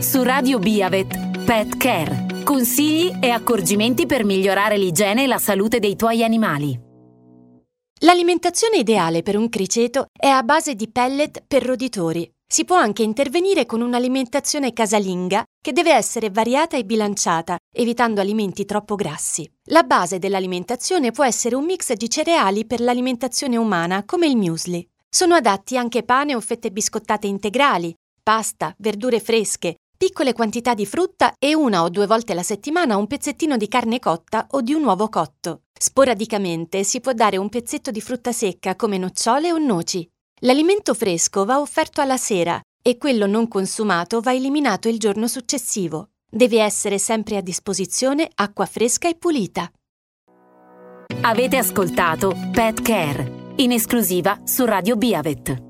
Su Radio Biavet, Pet Care. Consigli e accorgimenti per migliorare l'igiene e la salute dei tuoi animali. L'alimentazione ideale per un criceto è a base di pellet per roditori. Si può anche intervenire con un'alimentazione casalinga che deve essere variata e bilanciata, evitando alimenti troppo grassi. La base dell'alimentazione può essere un mix di cereali per l'alimentazione umana, come il muesli. Sono adatti anche pane o fette biscottate integrali, pasta, verdure fresche, piccole quantità di frutta e 1 o 2 volte alla settimana un pezzettino di carne cotta o di un uovo cotto. Sporadicamente si può dare un pezzetto di frutta secca come nocciole o noci. L'alimento fresco va offerto alla sera e quello non consumato va eliminato il giorno successivo. Deve essere sempre a disposizione acqua fresca e pulita. Avete ascoltato Pet Care, in esclusiva su Radio Biavet.